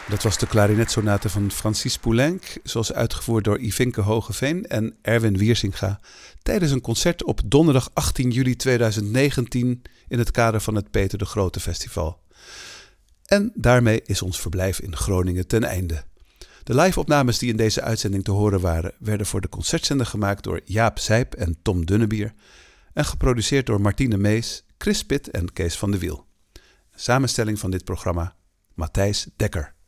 Dat was de klarinetsonate van Francis Poulenc, zoals uitgevoerd door Ivinke Hogeveen en Erwin Wiersinga tijdens een concert op donderdag 18 juli 2019 in het kader van het Peter de Grote Festival. En daarmee is ons verblijf in Groningen ten einde. De live-opnames die in deze uitzending te horen waren, werden voor de concertzender gemaakt door Jaap Zijp en Tom Dunnebier en geproduceerd door Martine Mees, Chris Pitt en Kees van de Wiel. Samenstelling van dit programma, Matthijs Dekker.